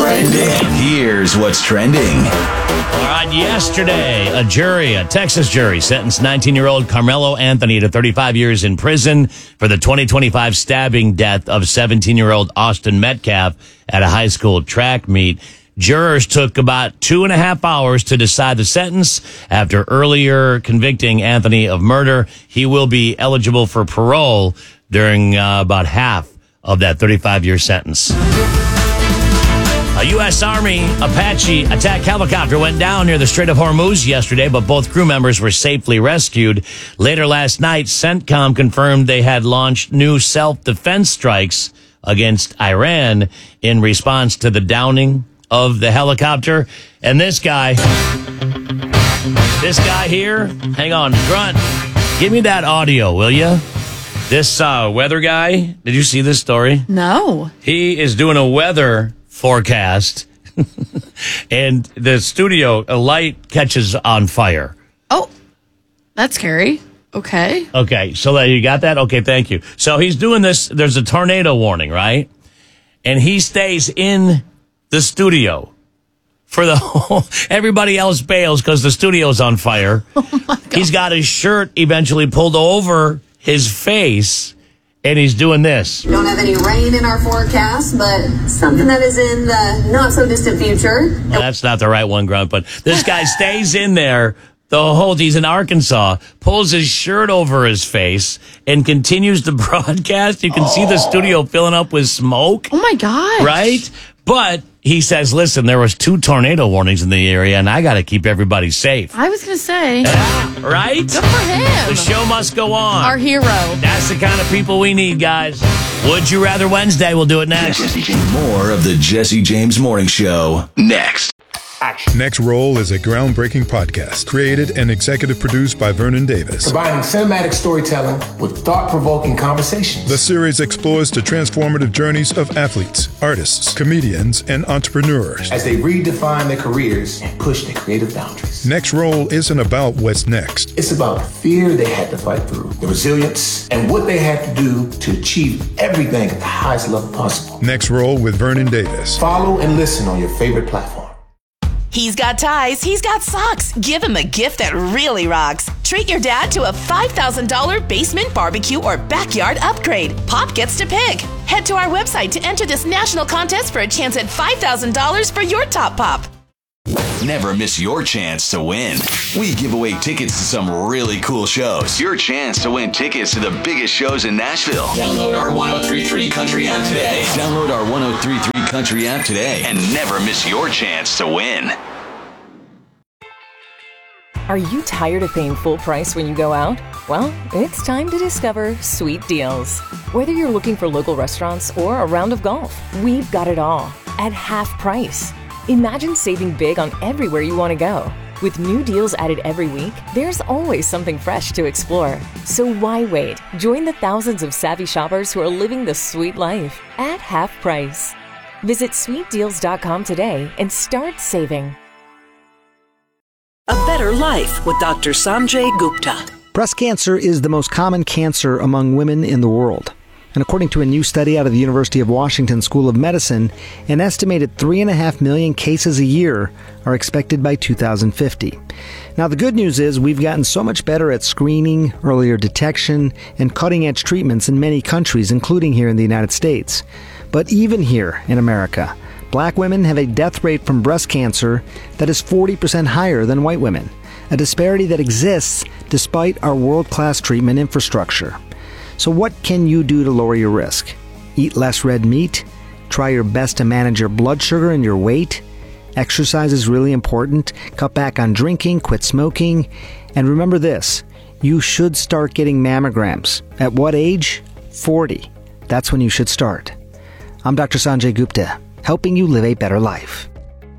trending. Here's what's trending. All right, yesterday, a Texas jury, sentenced 19-year-old Carmelo Anthony to 35 years in prison for the 2025 stabbing death of 17-year-old Austin Metcalf at a high school track meet. Jurors took about 2.5 hours to decide the sentence. After earlier convicting Anthony of murder, he will be eligible for parole during about half of that 35-year sentence. A U.S. Army Apache attack helicopter went down near the Strait of Hormuz yesterday, but both crew members were safely rescued. Later last night, CENTCOM confirmed they had launched new self-defense strikes against Iran in response to the downing of the helicopter. And this guy here, hang on, Grunt, give me that audio, will you? This weather guy, did you see this story? No. He is doing a weather forecast, and the studio, a light catches on fire. Oh, that's scary. Okay. Okay, so you got that? Okay, thank you. So he's doing this, there's a tornado warning, right? And he stays in the studio for the whole, everybody else bails because the studio's on fire. Oh my God. He's got his shirt eventually pulled over his face, and he's doing this. We don't have any rain in our forecast, but something that is in the not so distant future. Well, that's not the right one, Grunt, but this guy stays in there the whole, he's in Arkansas, pulls his shirt over his face, and continues to broadcast. You can see the studio filling up with smoke. Oh my gosh. Right? But he says, listen, there was 2 tornado warnings in the area, and I got to keep everybody safe. I was going to say. Right? Good for him. The show must go on. Our hero. That's the kind of people we need, guys. Would You Rather Wednesday? We'll do it next. More of the Jesse James Morning Show next. Next Roll is a groundbreaking podcast created and executive produced by Vernon Davis. Combining cinematic storytelling with thought-provoking conversations. The series explores the transformative journeys of athletes, artists, comedians, and entrepreneurs as they redefine their careers and push their creative boundaries. Next Roll isn't about what's next. It's about the fear they had to fight through, the resilience, and what they had to do to achieve everything at the highest level possible. Next Roll with Vernon Davis. Follow and listen on your favorite platform. He's got ties, he's got socks. Give him a gift that really rocks. Treat your dad to a $5,000 basement barbecue or backyard upgrade. Pop gets to pick. Head to our website to enter this national contest for a chance at $5,000 for your top pop. Never miss your chance to win. We give away tickets to some really cool shows. Your chance to win tickets to the biggest shows in Nashville. Download our 103.3 Country app today. Download our 103.3 Country app today and never miss your chance to win. Are you tired of paying full price when you go out? Well, it's time to discover Sweet Deals. Whether you're looking for local restaurants or a round of golf, we've got it all at half price. Imagine saving big on everywhere you want to go. With new deals added every week, there's always something fresh to explore. So why wait? Join the thousands of savvy shoppers who are living the sweet life at half price. Visit sweetdeals.com today and start saving. A Better Life with Dr. Sanjay Gupta. Breast cancer is the most common cancer among women in the world. And according to a new study out of the University of Washington School of Medicine, an estimated 3.5 million cases a year are expected by 2050. Now, the good news is we've gotten so much better at screening, earlier detection, and cutting-edge treatments in many countries, including here in the United States. But even here in America, Black women have a death rate from breast cancer that is 40% higher than white women, a disparity that exists despite our world-class treatment infrastructure. So what can you do to lower your risk? Eat less red meat? Try your best to manage your blood sugar and your weight? Exercise is really important. Cut back on drinking, quit smoking. And remember this, you should start getting mammograms. At what age? 40. That's when you should start. I'm Dr. Sanjay Gupta, helping you live a better life.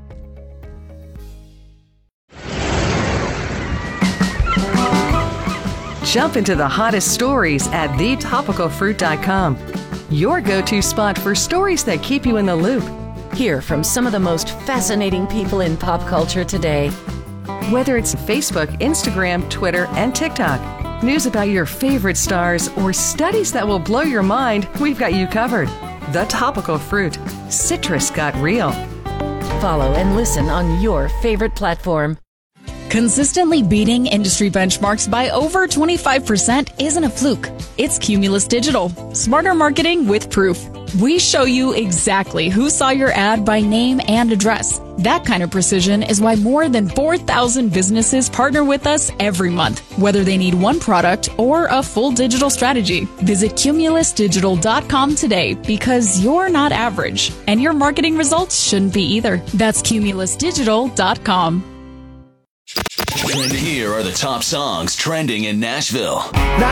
Jump into the hottest stories at thetopicalfruit.com. Your go-to spot for stories that keep you in the loop. Hear from some of the most fascinating people in pop culture today. Whether it's Facebook, Instagram, Twitter, and TikTok, news about your favorite stars, or studies that will blow your mind, we've got you covered. The Topical Fruit. Citrus got real. Follow and listen on your favorite platform. Consistently beating industry benchmarks by over 25% isn't a fluke. It's Cumulus Digital. Smarter marketing with proof. We show you exactly who saw your ad by name and address. That kind of precision is why more than 4,000 businesses partner with us every month, whether they need one product or a full digital strategy. Visit cumulusdigital.com today because you're not average, and your marketing results shouldn't be either. That's cumulusdigital.com. And here are the top songs trending in Nashville.